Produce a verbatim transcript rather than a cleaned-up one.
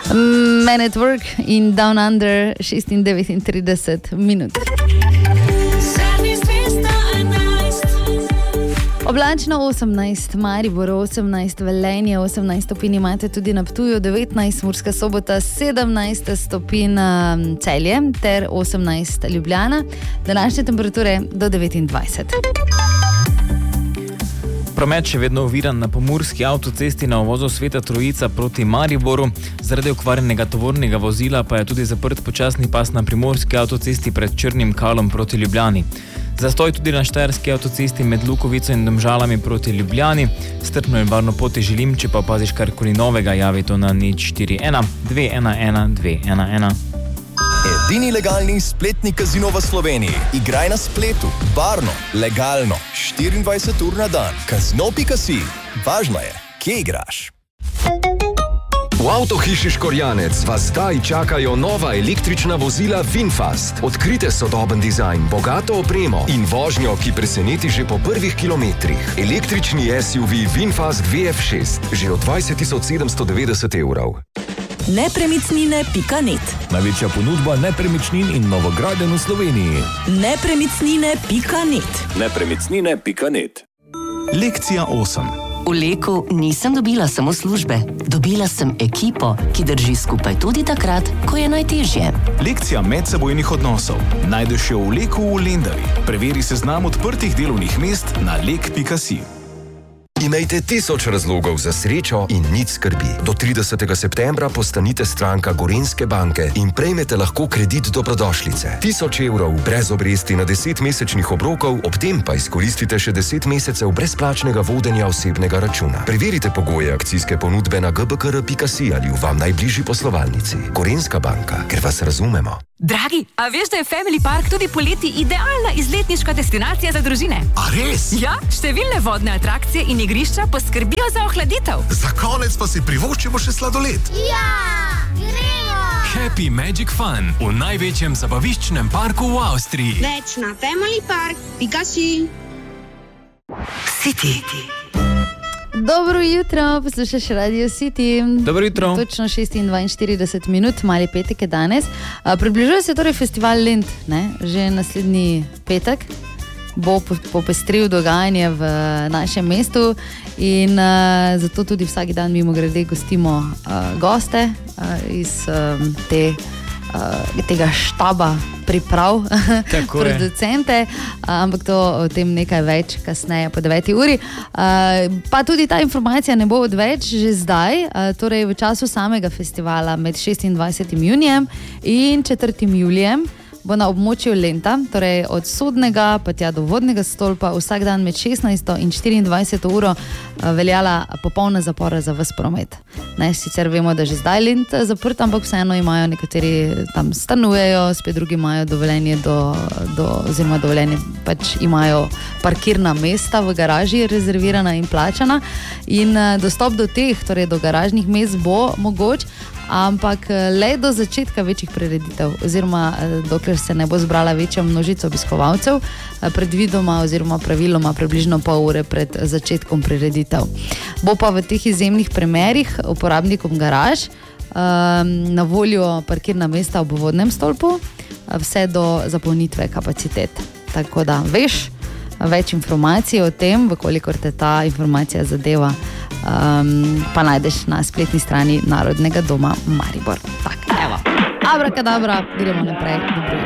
Man at Work in Down Under, šestindevetintrideset minut. Oblačno osemnajst, Maribor osemnajst, Velenje osemnajst stopinj imate tudi na Ptuju, devetnajst, Murska Sobota sedemnajst stopinj, Celje ter osemnajst, Ljubljana. Današnje temperature do devetindvajset. Promet še vedno oviran na pomurski avtocesti na uvozu Sveta Trojica proti Mariboru. Zaradi okvarjenega tovornega vozila pa je tudi zaprt počasni pas na primorski avtocesti pred Črnim Kalom proti Ljubljani. Zastoj tudi na štajerski avtocesti med Lukovico in Domžalami proti Ljubljani. Strpno in varno poti želim, če pa opaziš karkoli novega, javi to na nič štiri ena dve ena ena dve ena ena. Edini legalni spletni kazino v Sloveniji. Igraj na spletu, varno, legalno, štiriindvajset ur na dan. Kazino pika si. Važno je, kje igraš. V Avtohiši Škorjanec vas zdaj čakajo nova električna vozila VinFast. Odkrite sodoben dizajn, bogato opremo in vožnjo, ki preseneti že po prvih kilometrih. Električni S U V VinFast V F šest, že od dvajset tisoč sedemsto devetdeset evrov. nepremičnine pika net. Največja ponudba nepremičnin in novogradenj v Sloveniji. nepremičnine pika net. nepremičnine pika net. Lekcija osem. V Leku nisem dobila samo službe. Dobila sem ekipo, ki drži skupaj tudi takrat, ko je najtežje. Lekcija medsebojnih odnosov. Najdeš jo v Leku v Lendavi. Preveri seznam odprtih delovnih mest na lek pika si. Imejte tisoč razlogov za srečo in nič skrbi. Do tridesetega septembra postanite stranka Gorenjske banke in prejmete lahko kredit dobrodošlice. Tisoč evrov brez obresti na deset mesečnih obrokov, ob tem pa izkoristite še deset mesecev brezplačnega vodenja osebnega računa. Preverite pogoje akcijske ponudbe na g b k r pika si ali v vam najbližji poslovalnici. Gorenjska banka, ker vas razumemo. Dragi, a veš, da je Family Park tudi poleti idealna izletniška destinacija za družine? A res? Ja, številne vodne atrakcije in igrišča poskrbijo za ohladitev. Za konec pa si privoščimo še sladoled. Ja, gremo! Happy Magic Fun v največjem zabaviščnem parku v Avstriji. Več na family park pika si. City. Dobro jutro, poslušaš Radio City. Dobro jutro. Točno šestindvainštirideset minut, mali petek je danes. Približuje se torej festival Lent, ne? Že naslednji petek bo popestril dogajanje v našem mestu in uh, zato tudi vsak dan mimo grede gostimo uh, goste uh, iz uh, te Uh, tega štaba priprav, producente, uh, ampak to o tem nekaj več kasneje po deveti uri. Uh, pa tudi ta informacija ne bo odveč že zdaj, uh, torej v času samega festivala med šestindvajsetim junijem in četrtim julijem bo na območju Lenta, torej od Sodnega pa tja do Vodnega stolpa, vsak dan med šestnajsto in štiriindvajseto uro veljala popolna zapora za ves promet. Ne, sicer vemo, da že zdaj Lent zaprt, ampak vseeno imajo nekateri tam stanujejo, spet drugi imajo dovoljenje do, do oziroma dovoljenje, pač imajo parkirna mesta v garaži rezervirana in plačana in dostop do teh, torej do garažnih mest bo mogoč, ampak le do začetka večjih prireditev oziroma dokler se ne bo zbrala večja množica obiskovalcev, predvidoma oziroma praviloma približno pol ure pred začetkom prireditev. Bo pa v teh izjemnih primerih uporabnikom garaž um, na voljo parkirna mesta ob Vodnem stolpu vse do zapolnitve kapacitet. Tako da veš več informacij o tem, vkolikor te ta informacija zadeva, um, pa najdeš na spletni strani Narodnega doma Maribor. Tak, evo. Abrakadabra, gremo naprej. Dobro.